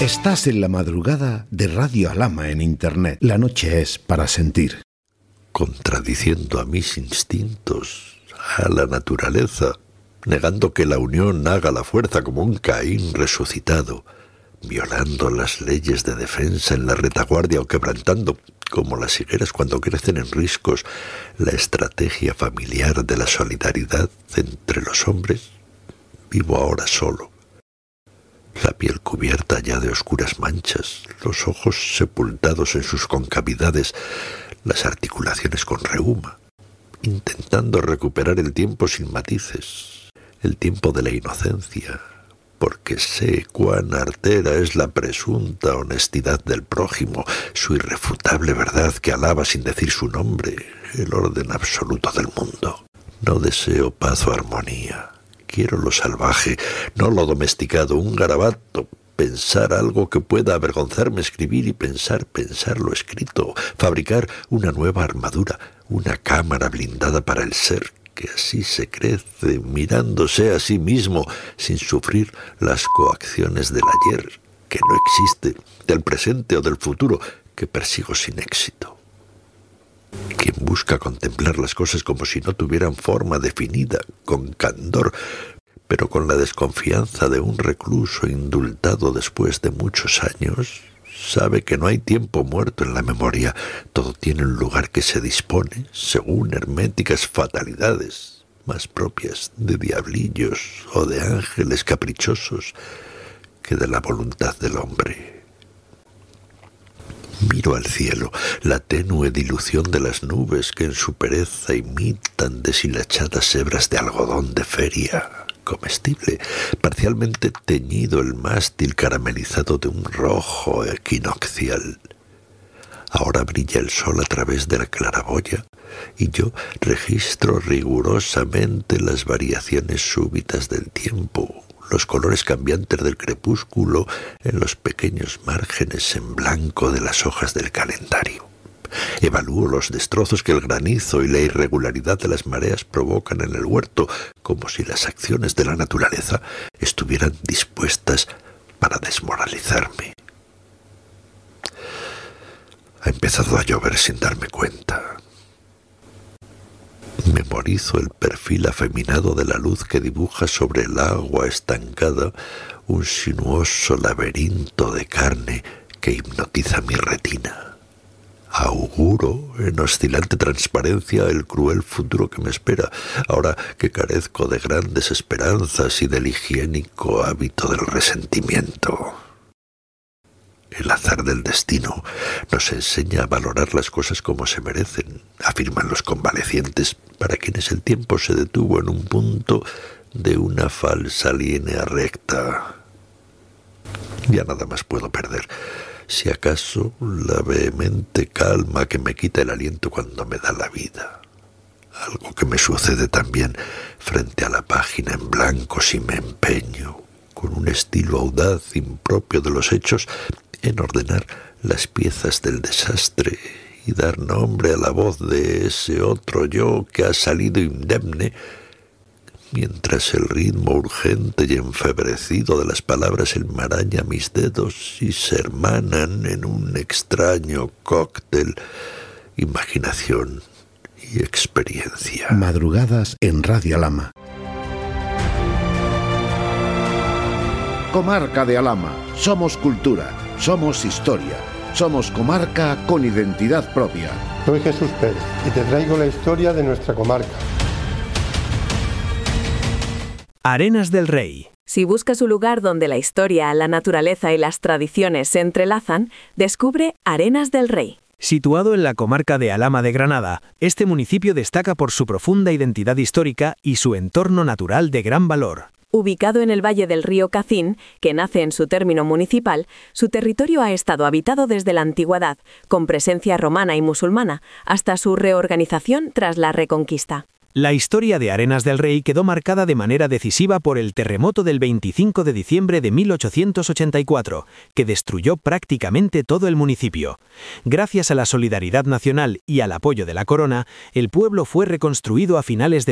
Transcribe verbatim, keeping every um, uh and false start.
Estás en la madrugada de Radio Alhama en Internet. La noche es para sentir. Contradiciendo a mis instintos, a la naturaleza, negando que la unión haga la fuerza como un Caín resucitado, violando las leyes de defensa en la retaguardia o quebrantando, como las higueras cuando crecen en riscos, la estrategia familiar de la solidaridad entre los hombres, vivo ahora solo. La piel cubierta ya de oscuras manchas, los ojos sepultados en sus concavidades, las articulaciones con reuma, intentando recuperar el tiempo sin matices, el tiempo de la inocencia, porque sé cuán artera es la presunta honestidad del prójimo, su irrefutable verdad que alaba sin decir su nombre, el orden absoluto del mundo. No deseo paz o armonía. Quiero lo salvaje, no lo domesticado, un garabato, pensar algo que pueda avergonzarme, escribir y pensar, pensar lo escrito, fabricar una nueva armadura, una cámara blindada para el ser, que así se crece, mirándose a sí mismo, sin sufrir las coacciones del ayer, que no existe, del presente o del futuro, que persigo sin éxito. Quien busca contemplar las cosas como si no tuvieran forma definida, con candor, pero con la desconfianza de un recluso indultado después de muchos años, sabe que no hay tiempo muerto en la memoria, todo tiene un lugar que se dispone según herméticas fatalidades, más propias de diablillos o de ángeles caprichosos que de la voluntad del hombre. Miro al cielo, la tenue dilución de las nubes que en su pereza imitan deshilachadas hebras de algodón de feria, comestible, parcialmente teñido el mástil caramelizado de un rojo equinoccial. Ahora brilla el sol a través de la claraboya y yo registro rigurosamente las variaciones súbitas del tiempo, los colores cambiantes del crepúsculo en los pequeños márgenes en blanco de las hojas del calendario. Evalúo los destrozos que el granizo y la irregularidad de las mareas provocan en el huerto, como si las acciones de la naturaleza estuvieran dispuestas para desmoralizarme. Ha empezado a llover sin darme cuenta. Memorizo el perfil afeminado de la luz que dibuja sobre el agua estancada un sinuoso laberinto de carne que hipnotiza mi retina. Auguro en oscilante transparencia el cruel futuro que me espera, ahora que carezco de grandes esperanzas y del higiénico hábito del resentimiento. El azar del destino nos enseña a valorar las cosas como se merecen, afirman los convalecientes, para quienes el tiempo se detuvo en un punto de una falsa línea recta. Ya nada más puedo perder, si acaso la vehemente calma que me quita el aliento cuando me da la vida. Algo que me sucede también frente a la página en blanco si me empeño, con un estilo audaz impropio de los hechos, en ordenar las piezas del desastre y dar nombre a la voz de ese otro yo que ha salido indemne, mientras el ritmo urgente y enfebrecido de las palabras enmaraña mis dedos y se hermanan en un extraño cóctel, imaginación y experiencia. Madrugadas en Radio Alhama. Comarca de Alhama. Somos cultura. Somos historia, somos comarca con identidad propia. Soy Jesús Pérez y te traigo la historia de nuestra comarca. Arenas del Rey. Si buscas un lugar donde la historia, la naturaleza y las tradiciones se entrelazan, descubre Arenas del Rey. Situado en la comarca de Alhama de Granada, este municipio destaca por su profunda identidad histórica y su entorno natural de gran valor. Ubicado en el valle del río Cacín, que nace en su término municipal, su territorio ha estado habitado desde la antigüedad, con presencia romana y musulmana, hasta su reorganización tras la Reconquista. La historia de Arenas del Rey quedó marcada de manera decisiva por el terremoto del veinticinco de diciembre de mil ochocientos ochenta y cuatro, que destruyó prácticamente todo el municipio. Gracias a la solidaridad nacional y al apoyo de la corona, el pueblo fue reconstruido a finales de